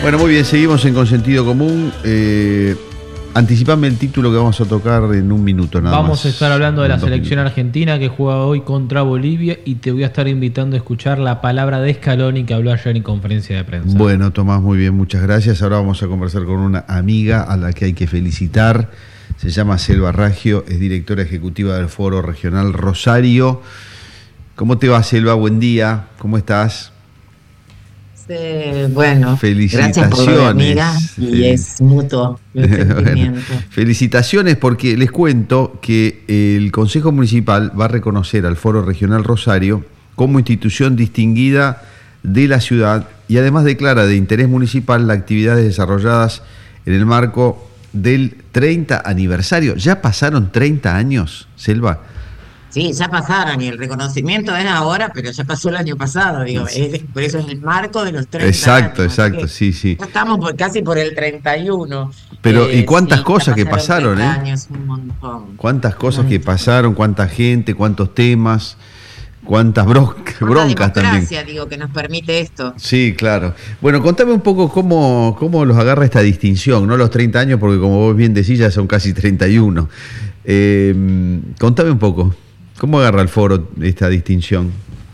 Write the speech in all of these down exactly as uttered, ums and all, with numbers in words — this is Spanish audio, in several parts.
Bueno, muy bien, seguimos en Con Sentido Común. Eh, anticipame el título que vamos a tocar en un minuto nada Vamos más. a estar hablando de la Dos selección minutos. argentina que juega hoy contra Bolivia y te voy a estar invitando a escuchar la palabra de Scaloni que habló ayer en conferencia de prensa. Bueno, Tomás, muy bien, muchas gracias. Ahora vamos a conversar con una amiga a la que hay que felicitar. Se llama Selva Raggio, es directora ejecutiva del Foro Regional Rosario. ¿Cómo te va, Selva? Buen día, ¿cómo estás? Sí, bueno, Felicitaciones. gracias por lo de amiga y Fel- es mutuo el sentimiento. Bueno, felicitaciones porque les cuento que el Consejo Municipal va a reconocer al Foro Regional Rosario como institución distinguida de la ciudad y además declara de interés municipal las actividades desarrolladas en el marco del treinta aniversario. ¿Ya pasaron treinta años, Selva? Sí, ya pasaron y el reconocimiento es ahora, pero ya pasó el año pasado, digo, es- por eso es el marco de los treinta Exacto, años. exacto, así sí, que sí. ya estamos por, casi por el treinta y uno. Pero, Eh, ¿y cuántas sí, cosas ya que pasaron, treinta eh? años, un montón. ¿Cuántas cosas Un que montón. pasaron? ¿Cuánta gente? ¿Cuántos temas? ¿Cuántas bron- Una broncas también? democracia, digo, que nos permite esto. Sí, claro. Bueno, contame un poco cómo, cómo los agarra esta distinción, no los treinta años, porque como vos bien decís, ya son casi treinta y uno. Eh, contame un poco, ¿cómo agarra el foro esta distinción?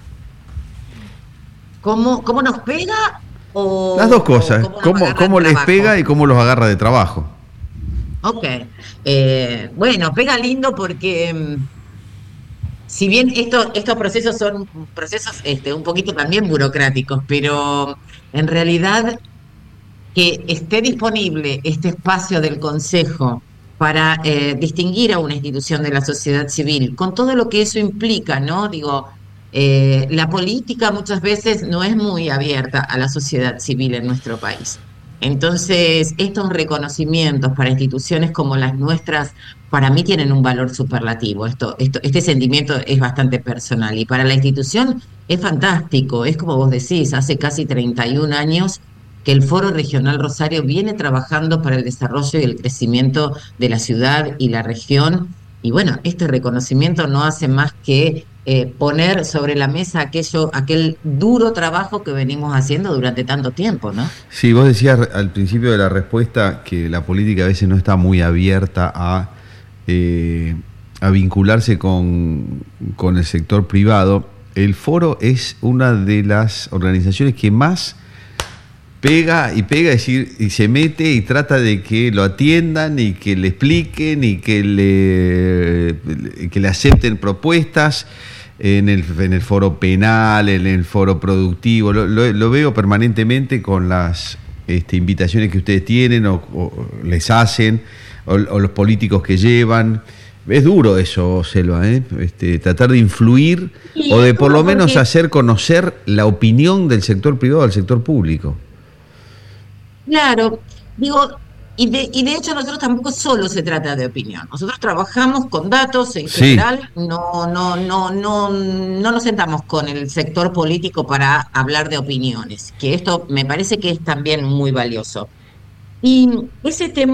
¿Cómo, cómo nos pega? O, Las dos o cosas, cómo nos ¿cómo, agarra cómo el les trabajo? pega y cómo los agarra de trabajo? Ok. Eh, bueno, pega lindo porque mm, si bien esto, estos procesos son procesos este, un poquito también burocráticos, pero en realidad que esté disponible este espacio del Consejo para eh, distinguir a una institución de la sociedad civil, con todo lo que eso implica, ¿no? Digo, eh, la política muchas veces no es muy abierta a la sociedad civil en nuestro país. Entonces, estos reconocimientos para instituciones como las nuestras, para mí tienen un valor superlativo. Esto, esto, este sentimiento es bastante personal y para la institución es fantástico. Es como vos decís, hace casi treinta y un años que el Foro Regional Rosario viene trabajando para el desarrollo y el crecimiento de la ciudad y la región. Y bueno, este reconocimiento no hace más que eh, poner sobre la mesa aquello, aquel duro trabajo que venimos haciendo durante tanto tiempo, ¿no? Sí, vos decías al principio de la respuesta que la política a veces no está muy abierta a, eh, a vincularse con, con el sector privado. El foro es una de las organizaciones que más pega y pega, es decir, y se mete y trata de que lo atiendan y que le expliquen y que le, que le acepten propuestas en el, en el foro penal, en el foro productivo. Lo, lo, lo veo permanentemente con las este, invitaciones que ustedes tienen o, o les hacen, o, o los políticos que llevan. Es duro eso, Selva, ¿eh? Este, tratar de influir Sí, o de es por lo duro menos porque- hacer conocer la opinión del sector privado al sector público. Claro, digo, y de, y de hecho nosotros tampoco solo se trata de opinión. Nosotros trabajamos con datos en Sí. general, no, no, no, no, no nos sentamos con el sector político para hablar de opiniones, que esto me parece que es también muy valioso. Y ese tema